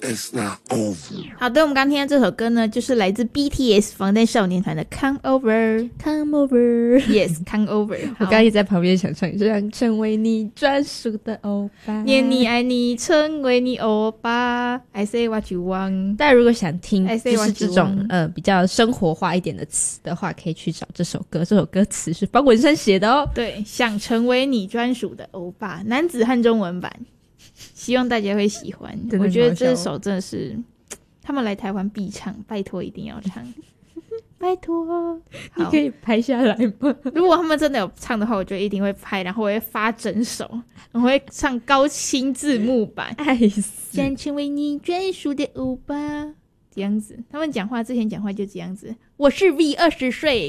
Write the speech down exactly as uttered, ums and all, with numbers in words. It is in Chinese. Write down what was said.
It's not over. 好的，我们刚听到这首歌呢，就是来自 B T S 防弹少年团的 Come Over Come over Yes Come Over 我刚刚也在旁边想唱，想成为你专属的欧巴， 念你爱你成为你欧巴 I say what you want。 大家如果想听 I say 就是这种呃比较生活化一点的词的话，可以去找这首歌，这首歌词是方文山写的哦。 对，想成为你专属的欧巴，男子汉中文版，希望大家会喜欢。我觉得这首真的是他们来台湾必唱，拜托一定要唱拜托你可以拍下来吗？ 如果他们真的有唱的话，我就一定会拍，然后我会发整首，我会唱高清字幕版爱死， 想成为你专属的欧巴，这样子他们讲话之前讲话就这样子，我是 V 二十岁